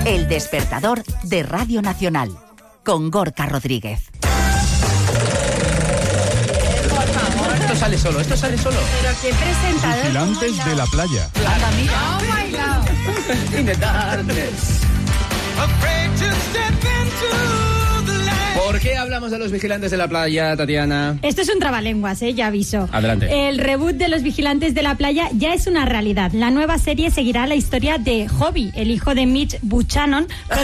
El despertador de Radio Nacional, con Gorka Rodríguez. Esto sale solo. Pero qué presentador. Vigilantes de la playa. Anda, mira. Oh my God. In the darkness. ¿Por qué hablamos de los vigilantes de la playa, Tatiana? Esto es un trabalenguas, ya aviso. Adelante. El reboot de los vigilantes de la playa ya es una realidad. La nueva serie seguirá la historia de Hobby, el hijo de Mitch Buchanan.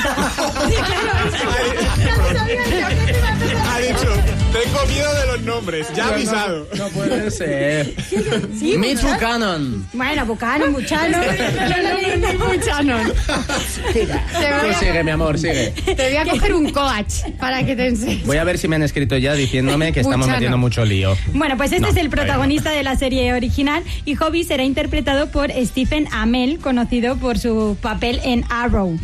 Ha dicho, tengo miedo de los nombres, ya avisado. No puede ser. Sí, Mitch Buchanan. Bueno, Buchanan. Tú sigue, mi amor, sigue. Te voy a coger un coach para que te enseñes. Voy a ver si me han escrito ya diciéndome que estamos Buchanan. metiendo mucho lío. Bueno, pues este es el protagonista de la serie original y Hobby será interpretado por Stephen Amell, conocido por su papel en Arrow.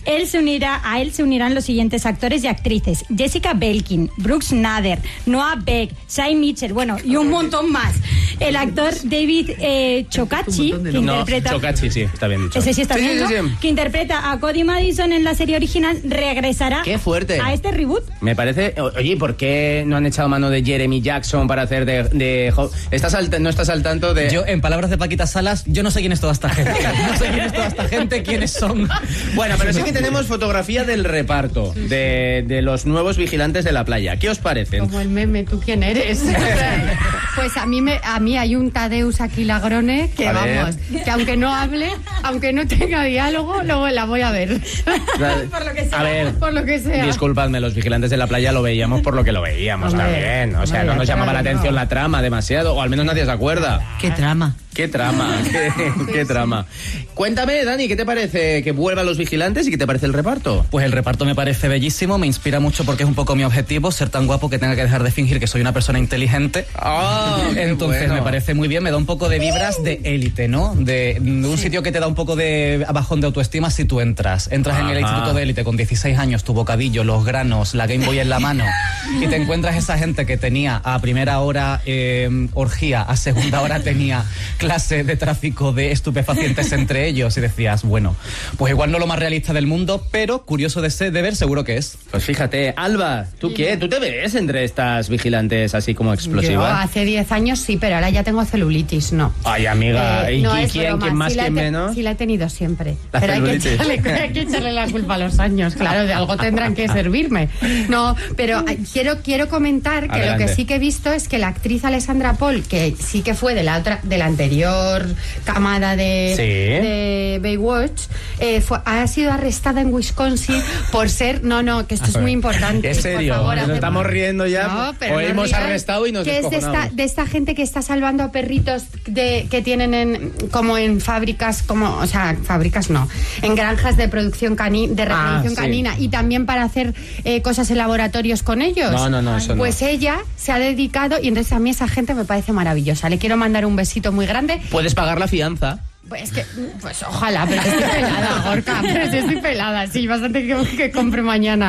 A él se unirán los siguientes actores y actrices: Jessica Belkin, Brooks Nader, Noah Beck, Shai Mitchell, bueno, y un montón más. El actor David Chokachi, que interpreta... Chokachi, sí, está bien dicho. Ese sí está bien, ¿no? Sí. Que interpreta a Cody Madison en la serie original, regresará ¡Qué fuerte! a este reboot. Me parece... Oye, ¿por qué no han echado mano de Jeremy Jackson para hacer de ¿No estás al tanto de...? Yo, en palabras de Paquita Salas, yo no sé quién es toda esta gente. No sé quién es toda esta gente, quiénes son. Bueno, pero sí que tenemos fotografía del reparto de los nuevos vigilantes de la playa. ¿Qué os parecen? Como el meme, ¿tú quién eres? Pues a mí hay un Tadeusz Aquilagrone que, vamos, que aunque no hable, aunque no tenga diálogo, luego la voy a ver. Por lo que sea. A ver, Por lo que sea. disculpadme, los vigilantes de la playa lo veíamos por lo que lo veíamos. Hombre, también. O sea, vaya, no nos llamaba la claro, atención no. la trama demasiado, o al menos nadie se acuerda. ¿Qué trama? ¿Qué trama? ¿Qué trama? Cuéntame, Dani, ¿qué te parece que vuelvan los vigilantes y qué te parece el reparto? Pues el reparto me parece bellísimo, me inspira mucho porque es un poco mi objetivo, ser tan guapo que tenga que dejar de fingir que soy una persona inteligente. Entonces bueno. me parece muy bien, me da un poco de vibras de élite, ¿no? De un sitio que te da un poco de bajón de autoestima si tú entras en el instituto de élite con 16 años, tu bocadillo, los granos, la Game Boy en la mano y te encuentras esa gente que tenía a primera hora orgía, a segunda hora tenía clase de tráfico de estupefacientes entre ellos y decías, bueno, pues igual no lo más realista del mundo, pero curioso de ver seguro que es. Pues fíjate, Alba, ¿tú qué? ¿Tú te ves entre estas vigilantes así como Yo explosivas? hace 10 años sí, pero ahora ya tengo celulitis, no. Ay, amiga, ¿y no es quién? broma, ¿Quién más, sí quién menos? Sí la he tenido siempre. La Pero hay celulitis. que echarle la culpa a los años, claro, de algo tendrán que servirme. No, pero quiero comentar que Adelante. lo que sí que he visto es que la actriz Alessandra Paul, que sí que fue de la anterior camada de Baywatch, ha sido arrestada en Wisconsin por ser... No, que esto es muy importante. ¿En serio? Por favor, ¿Nos estamos riendo ya? No, pero ¿O no hemos rías, arrestado y nos que es descojonamos? de esta gente que está salvando a perritos que tienen como en fábricas, fábricas no, en granjas de producción de reproducción sí. canina y también para hacer cosas en laboratorios con ellos. No, eso no. Pues ella se ha dedicado y entonces a mí esa gente me parece maravillosa. Le quiero mandar un besito muy grande. Puedes pagar la fianza. Pues ojalá, pero estoy pelada, Gorka, pero si estoy pelada, sí, bastante que compre mañana.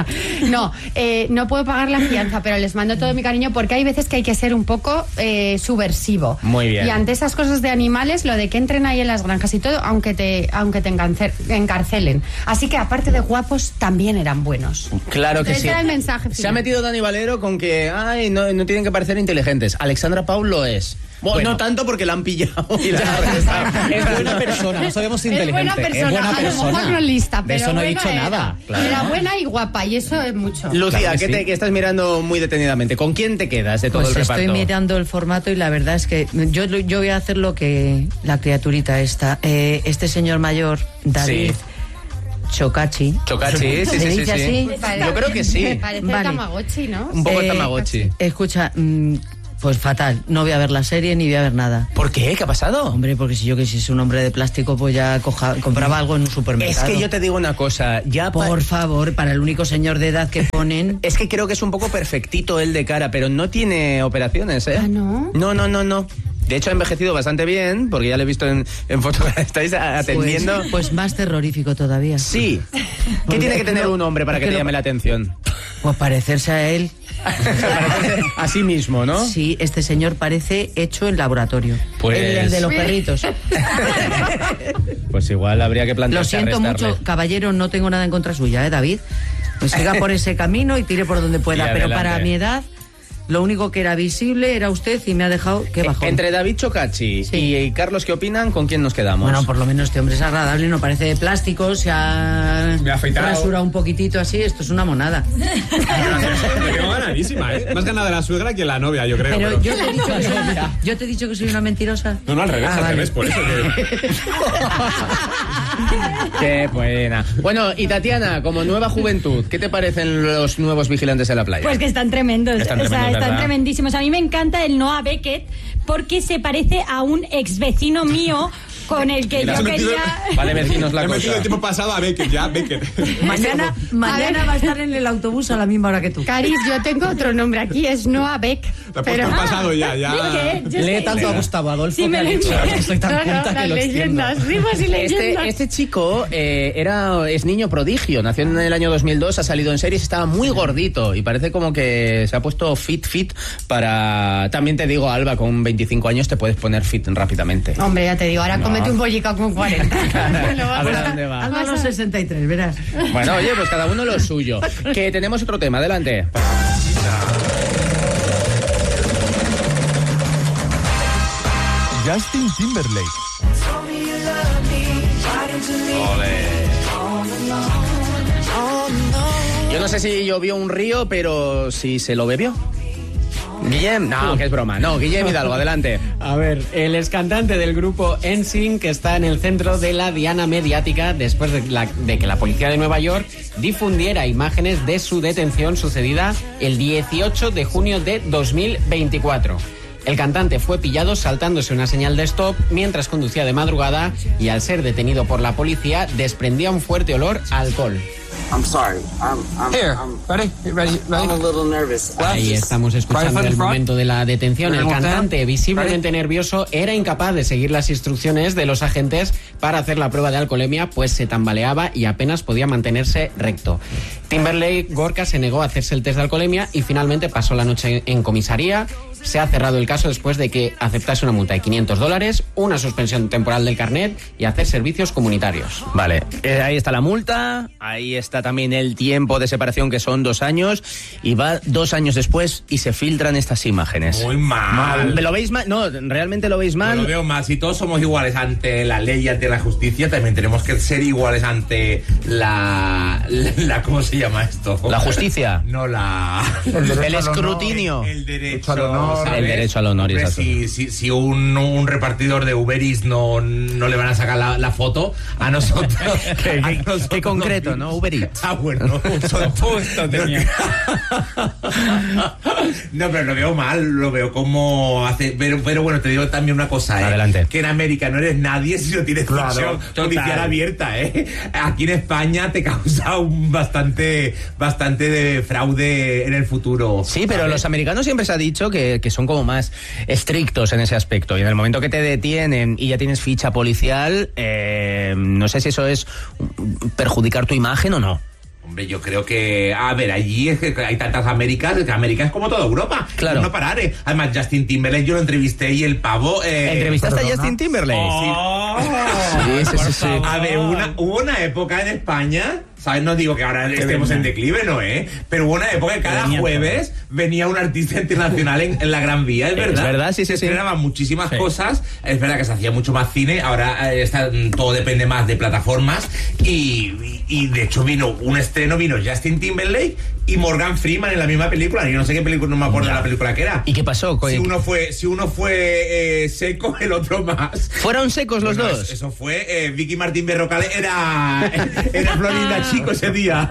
No puedo pagar la fianza, pero les mando todo mi cariño porque hay veces que hay que ser un poco subversivo. Muy bien. Y ante esas cosas de animales, lo de que entren ahí en las granjas y todo, aunque te encarcelen. Así que aparte de guapos, también eran buenos. Claro que Ese sí. era el mensaje Se ha final. metido Dani Valero con que no tienen que parecer inteligentes. Alexandra Paul lo es. Bueno, no tanto porque la han pillado y la han arrestado. Es buena persona, no sabemos si inteligente. Es buena persona, es buena a lo persona. mejor no lista, De pero eso no he buena dicho era. nada. Claro. Era buena y guapa, y eso es mucho. Lucía, Claro que sí. que estás mirando muy detenidamente. ¿Con quién te quedas de todo Pues el reparto? estoy mirando el formato y la verdad es que yo voy a hacer lo que la criaturita esta. Este señor mayor, David Chokachi. Chokachi, sí. ¿Se dice así? Yo creo que sí. Parece Vale. Tamagotchi, ¿no? Un poco Tamagotchi. Escucha, pues fatal. No voy a ver la serie ni voy a ver nada. ¿Por qué? ¿Qué ha pasado? Hombre, porque si yo quisiese un hombre de plástico, pues ya compraba algo en un Es supermercado. que yo te digo una cosa. Por favor, para el único señor de edad que ponen... Es que creo que es un poco perfectito él de cara, pero no tiene operaciones, ¿eh? ¿Ah, no? No. De hecho, ha envejecido bastante bien, porque ya lo he visto en fotos. ¿Estáis atendiendo? Pues más terrorífico todavía. Sí. ¿Qué tiene que tener un hombre para que te llame la atención? Pues parecerse a él Así mismo, ¿no? Sí, este señor parece hecho en laboratorio. Pues... El de los perritos. Pues igual habría que Lo plantearse siento arrestarle. mucho, caballero, no tengo nada en contra suya, David. Pues siga por ese camino y tire por donde pueda. Y Pero adelante. para mi edad, lo único que era visible era usted y me ha dejado que bajón. Entre David Chocachi Sí. y Carlos, ¿qué opinan? ¿Con quién nos quedamos? Bueno, por lo menos este hombre es agradable, no parece de plástico, se ha Me ha afeitado. rasurado un poquitito así, esto es una monada. Me tengo ganadísima, ¿eh? Más ganada la suegra que la novia, yo creo. Pero yo te he dicho que soy una mentirosa. No, al revés, Ah, al vale. revés, por eso que... Qué buena. Bueno, y Tatiana, como nueva juventud, ¿qué te parecen los nuevos vigilantes de la playa? Pues que están tremendos, Están tremendos, están ¿verdad? tremendísimos. A mí me encanta el Noah Beckett porque se parece a un ex vecino mío con el que Mira, yo has metido- quería... Vale, vecinos, la He metido cosa. el tiempo pasado a Beckett, ya, Beckett. Mañana va a estar en el autobús a la misma hora que tú. Caris, yo tengo otro nombre aquí, es Noah Beck. Te has puesto el pasado ya. ¿Qué? Yo Lee sé- tanto a Gustavo Adolfo Sí, que me ha lo dicho, entiendo. estoy tan culta que las lo extiendo. leyendas, rimas y leyendas. Este chico es niño prodigio, nació en el año 2002, ha salido en series, estaba muy gordito y parece como que se ha puesto fit para... También te digo, Alba, con 25 años te puedes poner fit rápidamente. Hombre, ya te digo, ahora cómete un bollicao con 40. A ver a dónde va. Hazlo a los 63, verás. Bueno, oye, pues cada uno lo suyo. Que tenemos otro tema, adelante. Justin Timberlake. Yo no sé si llovió un río, pero si se lo bebió. Guillem, no, que es broma. No, Guillem Hidalgo, adelante. A ver, el excantante del grupo NSYNC está en el centro de la diana mediática después de que la policía de Nueva York difundiera imágenes de su detención sucedida el 18 de junio de 2024. El cantante fue pillado saltándose una señal de stop mientras conducía de madrugada y al ser detenido por la policía desprendía un fuerte olor a alcohol. I'm sorry. Ready? I'm a little nervous. Ahí estamos escuchando el momento de la detención. El cantante, visiblemente nervioso, era incapaz de seguir las instrucciones de los agentes para hacer la prueba de alcoholemia, pues se tambaleaba y apenas podía mantenerse recto. Timberlake Gorka se negó a hacerse el test de alcoholemia y finalmente pasó la noche en comisaría. Se ha cerrado el caso después de que aceptase una multa de $500, una suspensión temporal del carnet y hacer servicios comunitarios. Vale, ahí está la multa, ahí está también el tiempo de separación, que son 2 años, y va 2 años después y se filtran estas imágenes. Muy mal. ¿Lo veis mal? No, ¿realmente lo veis mal? Yo lo veo mal. Si todos somos iguales ante la ley y ante la justicia, también tenemos que ser iguales ante la ¿cómo se llama esto? ¿La justicia? No, El escrutinio. El derecho al honor. ¿sabes? El derecho al honor, Hombre, exacto. si un repartidor de Uber Eats no le van a sacar la foto a nosotros. Qué concreto, ¿no? Uber Eats. Ah, bueno, son justo tenía. No, pero lo veo mal, lo veo como hace. Pero bueno, te digo también una cosa, Adelante. que en América no eres nadie si no tienes función judicial abierta, Aquí en España te causa un bastante de fraude en el futuro. Sí, pero ¿sabes? los americanos siempre se ha dicho que son como más estrictos en ese aspecto. Y en el momento que te detienen y ya tienes ficha policial, no sé si eso es perjudicar tu imagen o no. Hombre, yo creo que, a ver, allí es que hay tantas Américas, que América es como toda Europa. Claro. No parar, Además, Justin Timberlake yo lo entrevisté y el pavo... ¿Entrevistaste a Justin Timberlake? Sí. A ver, hubo una época en España, ¿sabes? No digo que ahora estemos en declive, ¿no? Pero hubo una época que cada jueves venía un artista internacional en la Gran Vía, ¿es verdad? Es verdad, sí. Se estrenaban muchísimas cosas, es verdad que se hacía mucho más cine, ahora todo depende más de plataformas y de hecho vino Justin Timberlake y Morgan Freeman en la misma película. Yo no sé qué película, no me acuerdo de la película que era. ¿Y qué pasó? Si uno fue seco, el otro más. ¿Fueron secos los dos? Eso fue Vicky Martín Berrocal era Florinda Chico ese día.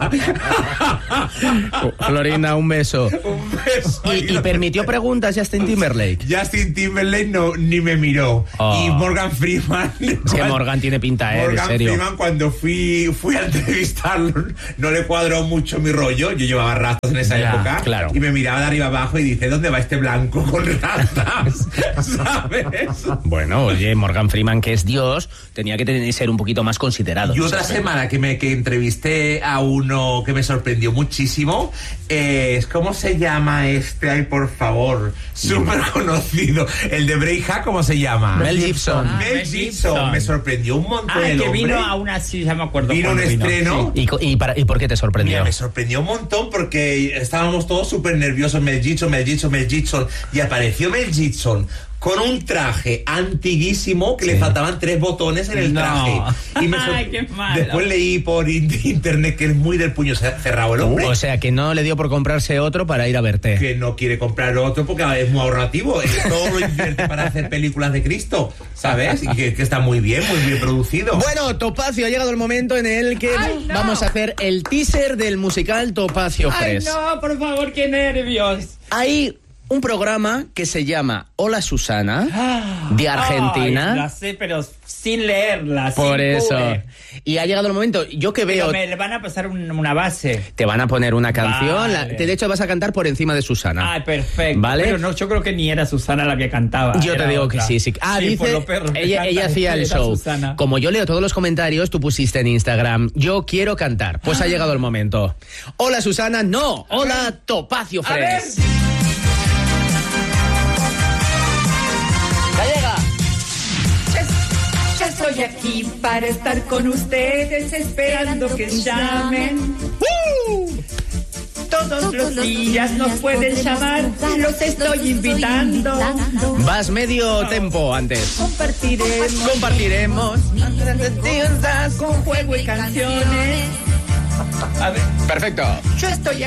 Florinda, un beso. Un beso. ¿Y permitió preguntas Justin Timberlake? Justin Timberlake ni me miró. Y Morgan Freeman... Es que Morgan tiene pinta, de Morgan serio. Freeman, cuando fui a entrevistarlo, no le cuadró mucho mi rollo. Yo llevaba rastas en esa época. Claro. Y me miraba de arriba abajo y dice, ¿dónde va este blanco con rastas? ¿Sabes? Bueno, oye, Morgan Freeman, que es Dios, tenía que ser un poquito más considerado. Y otra semana que entrevisté entrevisté a uno que me sorprendió muchísimo. ¿Cómo se llama este? Ay, por favor. Súper conocido. El de Braveheart, ¿cómo se llama? Mel Gibson. Mel Gibson. Me sorprendió un montón el que hombre. vino a una, sí, ya me acuerdo. Vino un estreno. Sí. ¿Y por qué te sorprendió? Mira, me sorprendió un montón porque estábamos todos súper nerviosos. Mel Gibson. Y apareció Mel Gibson con un traje antiguísimo que le faltaban 3 botones en el traje. Y Ay, qué malo. Después leí por internet que es muy del puño cerrado el hombre. O sea, que no le dio por comprarse otro para ir a verte. Que no quiere comprar otro porque es muy ahorrativo. Todo lo invierte para hacer películas de Cristo, ¿sabes? Y que está muy bien producido. Bueno, Topacio, ha llegado el momento en el que vamos a hacer el teaser del musical Topacio Fresh. Ay, no, por favor, qué nervios. Hay un programa que se llama Hola Susana, de Argentina. Ay, la sé, pero sin leerla. Por sin eso. Google. Y ha llegado el momento, yo que veo... Pero me van a pasar una base. Te van a poner una canción, Vale. de hecho vas a cantar por encima de Susana. Ay, perfecto. ¿Vale? Pero no, yo creo que ni era Susana la que cantaba. Yo te era digo otra. que sí. Ah, Sí, por dice, lo perro que ella canta, hacía el era show. Susana. Como yo leo todos los comentarios, tú pusiste en Instagram, yo quiero cantar. Pues ha llegado el momento. Hola Susana, no. Hola Topacio Fresh. ¡Gallega! Ya estoy aquí para estar con ustedes, esperando que llamen. Todos los días nos pueden llamar, los estoy invitando. Vas medio tempo antes. Compartiremos con juego y canciones. A ver, perfecto. Yo estoy